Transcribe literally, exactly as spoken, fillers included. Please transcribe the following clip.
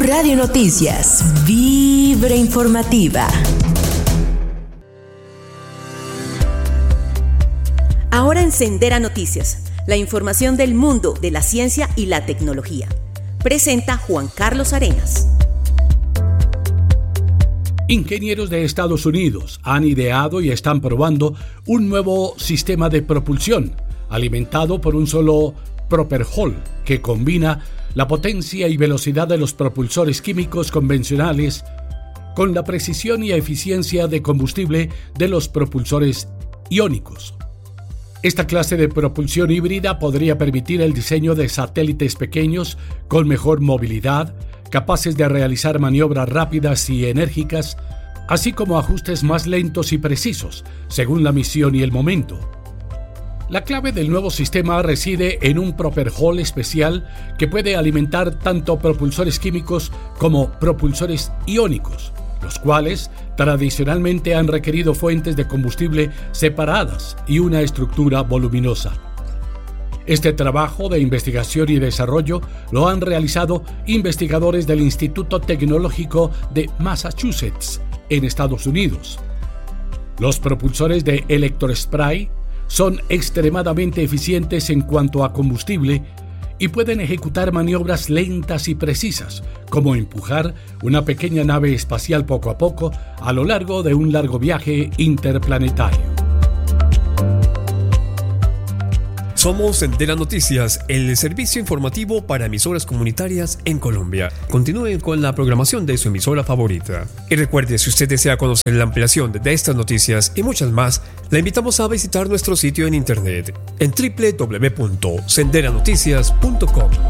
Radio Noticias, Vibra Informativa. Ahora en Sendera Noticias, la información del mundo de la ciencia y la tecnología. Presenta Juan Carlos Arenas. Ingenieros de Estados Unidos han ideado y están probando un nuevo sistema de propulsión alimentado por un solo Proper Hull que combina la potencia y velocidad de los propulsores químicos convencionales con la precisión y eficiencia de combustible de los propulsores iónicos. Esta clase de propulsión híbrida podría permitir el diseño de satélites pequeños con mejor movilidad, capaces de realizar maniobras rápidas y enérgicas, así como ajustes más lentos y precisos, según la misión y el momento. La clave del nuevo sistema reside en un Proper Hull especial que puede alimentar tanto propulsores químicos como propulsores iónicos, los cuales tradicionalmente han requerido fuentes de combustible separadas y una estructura voluminosa. Este trabajo de investigación y desarrollo lo han realizado investigadores del Instituto Tecnológico de Massachusetts, en Estados Unidos. Los propulsores de Electrospray son extremadamente eficientes en cuanto a combustible y pueden ejecutar maniobras lentas y precisas, como empujar una pequeña nave espacial poco a poco a lo largo de un largo viaje interplanetario. Somos Sendera Noticias, el servicio informativo para emisoras comunitarias en Colombia. Continúen con la programación de su emisora favorita. Y recuerde, si usted desea conocer la ampliación de estas noticias y muchas más, la invitamos a visitar nuestro sitio en internet en doble u doble u doble u punto sendera noticias punto com.